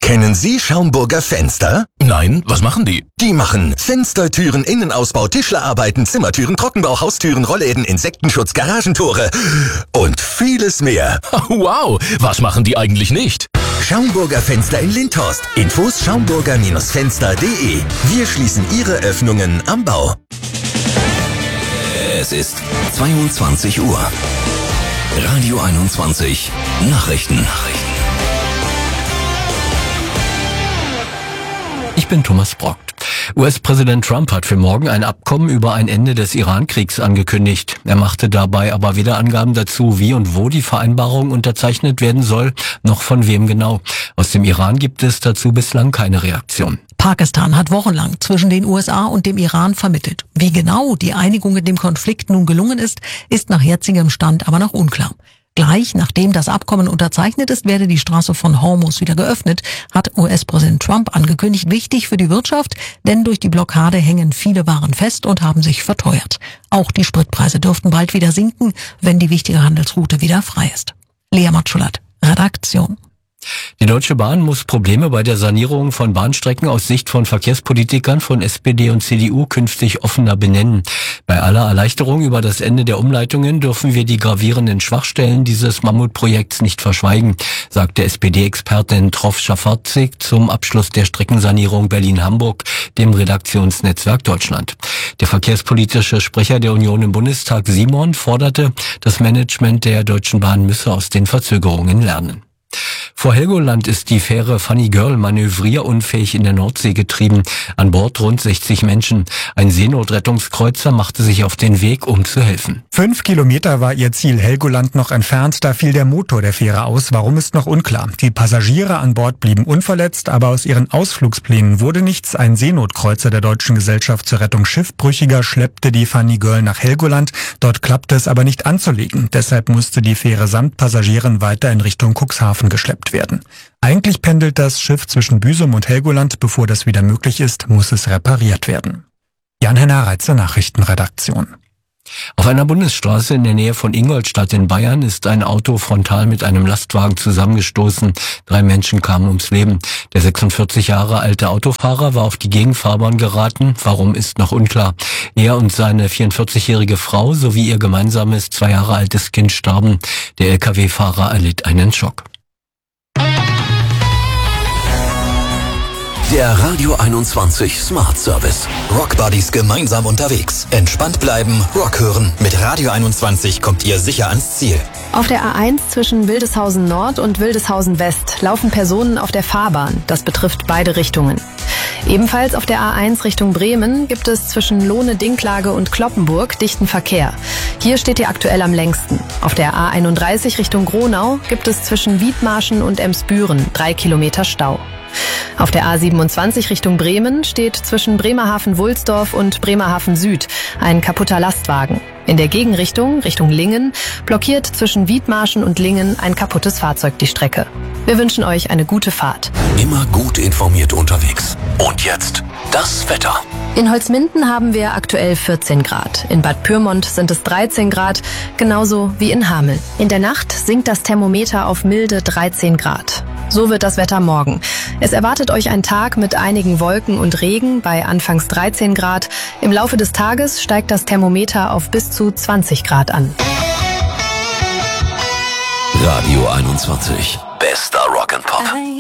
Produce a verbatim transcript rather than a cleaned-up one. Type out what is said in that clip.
Kennen Sie Schaumburger Fenster? Nein, was machen die? Die machen Fenster, Türen, Innenausbau, Tischlerarbeiten, Zimmertüren, Trockenbau, Haustüren, Rollläden, Insektenschutz, Garagentore und vieles mehr. Wow, was machen die eigentlich nicht? Schaumburger Fenster in Lindhorst. Infos schaumburger Fenster punkt de. Wir schließen Ihre Öffnungen am Bau. Es ist zweiundzwanzig Uhr. Radio einundzwanzig Nachrichten. Nachrichten. Ich bin Thomas Brockt. U S-Präsident Trump hat für morgen ein Abkommen über ein Ende des Iran-Kriegs angekündigt. Er machte dabei aber weder Angaben dazu, wie und wo die Vereinbarung unterzeichnet werden soll, noch von wem genau. Aus dem Iran gibt es dazu bislang keine Reaktion. Pakistan hat wochenlang zwischen den U S A und dem Iran vermittelt. Wie genau die Einigung in dem Konflikt nun gelungen ist, ist nach jetzigem Stand aber noch unklar. Gleich nachdem das Abkommen unterzeichnet ist, werde die Straße von Hormuz wieder geöffnet, hat U S-Präsident Trump angekündigt. Wichtig für die Wirtschaft, denn durch die Blockade hängen viele Waren fest und haben sich verteuert. Auch die Spritpreise dürften bald wieder sinken, wenn die wichtige Handelsroute wieder frei ist. Lea Matschulat, Redaktion. Die Deutsche Bahn muss Probleme bei der Sanierung von Bahnstrecken aus Sicht von Verkehrspolitikern von S P D und C D U künftig offener benennen. Bei aller Erleichterung über das Ende der Umleitungen dürfen wir die gravierenden Schwachstellen dieses Mammutprojekts nicht verschweigen, sagte S P D-Expertin Trof Schafarzig zum Abschluss der Streckensanierung Berlin-Hamburg, dem Redaktionsnetzwerk Deutschland. Der verkehrspolitische Sprecher der Union im Bundestag, Simon, forderte, das Management der Deutschen Bahn müsse aus den Verzögerungen lernen. Vor Helgoland ist die Fähre Funny Girl manövrierunfähig in der Nordsee getrieben. An Bord rund sechzig Menschen. Ein Seenotrettungskreuzer machte sich auf den Weg, um zu helfen. Fünf Kilometer war ihr Ziel Helgoland noch entfernt. Da fiel der Motor der Fähre aus. Warum, ist noch unklar. Die Passagiere an Bord blieben unverletzt, aber aus ihren Ausflugsplänen wurde nichts. Ein Seenotkreuzer der Deutschen Gesellschaft zur Rettung Schiffbrüchiger schleppte die Funny Girl nach Helgoland. Dort klappte es aber nicht anzulegen. Deshalb musste die Fähre samt Passagieren weiter in Richtung Cuxhaven geschleppt werden. Eigentlich pendelt das Schiff zwischen Büsum und Helgoland. Bevor das wieder möglich ist, muss es repariert werden. Jan-Henner Reitzer, Nachrichtenredaktion. Auf einer Bundesstraße in der Nähe von Ingolstadt in Bayern ist ein Auto frontal mit einem Lastwagen zusammengestoßen. Drei Menschen kamen ums Leben. Der sechsundvierzig Jahre alte Autofahrer war auf die Gegenfahrbahn geraten. Warum, ist noch unklar. Er und seine vierundvierzigjährige Frau sowie ihr gemeinsames zwei Jahre altes Kind starben. Der L K W-Fahrer erlitt einen Schock. Der Radio einundzwanzig Smart Service. Rock Buddies gemeinsam unterwegs. Entspannt bleiben, Rock hören. Mit Radio einundzwanzig kommt ihr sicher ans Ziel. Auf der A eins zwischen Wildeshausen Nord und Wildeshausen West laufen Personen auf der Fahrbahn. Das betrifft beide Richtungen. Ebenfalls auf der A eins Richtung Bremen gibt es zwischen Lohne-Dinklage und Cloppenburg dichten Verkehr. Hier steht ihr aktuell am längsten. Auf der A einunddreißig Richtung Gronau gibt es zwischen Wiedmarschen und Emsbüren drei Kilometer Stau. Auf der A siebenundzwanzig Richtung Bremen steht zwischen Bremerhaven-Wulsdorf und Bremerhaven-Süd ein kaputter Lastwagen. In der Gegenrichtung, Richtung Lingen, blockiert zwischen Wiedmarschen und Lingen ein kaputtes Fahrzeug die Strecke. Wir wünschen euch eine gute Fahrt. Immer gut informiert unterwegs. Und jetzt das Wetter. In Holzminden haben wir aktuell vierzehn Grad. In Bad Pyrmont sind es dreizehn Grad, genauso wie in Hameln. In der Nacht sinkt das Thermometer auf milde dreizehn Grad. So wird das Wetter morgen. Es erwartet euch ein Tag mit einigen Wolken und Regen bei anfangs dreizehn Grad. Im Laufe des Tages steigt das Thermometer auf bis zu zwanzig Grad an. Radio einundzwanzig. Bester Rock'n'Pop.